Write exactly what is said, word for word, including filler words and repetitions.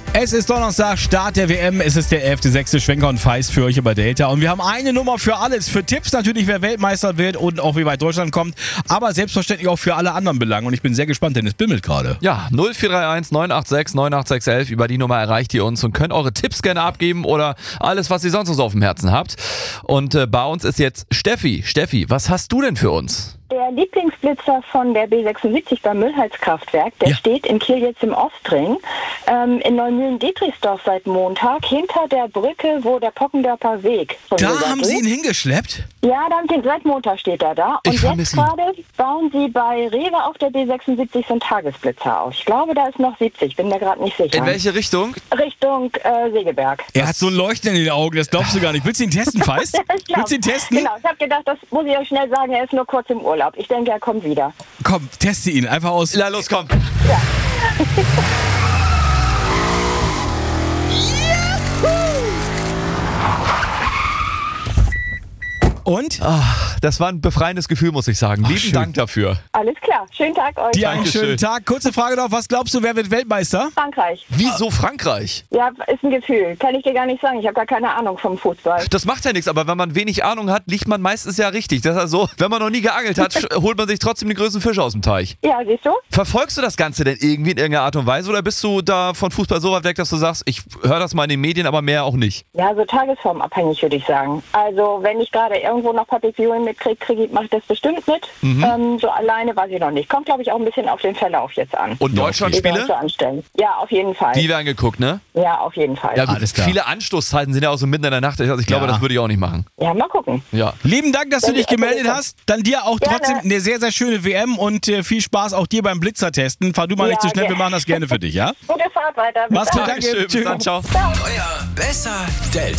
Es ist Donnerstag, Start der W M. Es ist der elfte sechste Schwenker und Feist für euch über Delta. Und wir haben eine Nummer für alles. Für Tipps natürlich, wer Weltmeister wird und auch wie weit Deutschland kommt. Aber selbstverständlich auch für alle anderen Belange. Und ich bin sehr gespannt, denn es bimmelt gerade. Ja, null vier drei eins neun acht sechs neun acht sechs eins. Über die Nummer erreicht ihr uns und könnt eure Tipps gerne abgeben oder alles, was ihr sonst noch so auf dem Herzen habt. Und äh, bei uns ist jetzt Steffi. Steffi, was hast du denn für uns? Der Lieblingsblitzer von der B sechsundsiebzig beim Müllheizkraftwerk, der Ja. steht in Kiel jetzt im Ostring, ähm, in Neumühlen-Detrichsdorf seit Montag, hinter der Brücke, wo der Pockendörfer Weg von Da rüber haben sie geht. ihn hingeschleppt? Ja, da haben sie, seit Montag steht er da. Ich Und vermisse jetzt ihn. gerade bauen sie bei Rewe auf der B sechsundsiebzig so einen Tagesblitzer auf. Ich glaube, da ist noch siebzig, bin mir gerade nicht sicher. In welche Richtung? Richtung äh, Segeberg. Er hat so ein Leuchten in den Augen, das glaubst du gar nicht. Willst du ihn testen, Feist? Ich glaub. Willst du ihn testen? Genau, ich habe gedacht, das muss ich euch schnell sagen, er ist nur kurz im Urlaub. Ich denke, er kommt wieder. Komm, teste ihn einfach aus. Na los, komm. Und? Ach, das war ein befreiendes Gefühl, muss ich sagen. Lieben schön. Dank dafür. Alles klar, schönen Tag euch. Dir einen Dankeschön. schönen Tag. Kurze Frage noch, was glaubst du, wer wird Weltmeister? Frankreich. Wieso Frankreich? Ja, ist ein Gefühl. Kann ich dir gar nicht sagen. Ich habe gar keine Ahnung vom Fußball. Das macht ja nichts, aber wenn man wenig Ahnung hat, liegt man meistens ja richtig. Das ist also, wenn man noch nie geangelt hat, sch- holt man sich trotzdem den größten Fisch aus dem Teich. Ja, siehst du? Verfolgst du das Ganze denn irgendwie in irgendeiner Art und Weise oder bist du da von Fußball so weit weg, dass du sagst, ich höre das mal in den Medien, aber mehr auch nicht? Ja, so tagesformabhängig würde ich sagen. Also wenn ich gerade irgendwo noch Public Viewing mitkriege, kriege ich, mache ich das bestimmt mit. Mhm. Ähm, so alleine weiß ich noch nicht. Kommt, glaube ich, auch ein bisschen auf den Verlauf jetzt an. Und Wie wir Deutschlandspiele? uns so anstellen. Ja, auf jeden Fall. Die werden geguckt, ne? Ja, auf jeden Fall. Ja Ja, gut, Alles klar. viele Anstoßzeiten sind ja auch so mitten in der Nacht. Also ich glaube, Ja. das würde ich auch nicht machen. mal gucken. Ja. Lieben Dank, dass du Ja, dich ja, gemeldet ja. hast. Dann dir auch Gerne. trotzdem eine sehr, sehr schöne W M und äh, viel Spaß auch dir beim Blitzer testen. Fahr du mal nicht Ja, zu schnell, ja. wir machen das gerne für dich, ja? Gute Fahrt weiter. Bis Mach's gut, dann. danke. Dankeschön, bis Tschüss. dann, ciao. Euer besser Delta.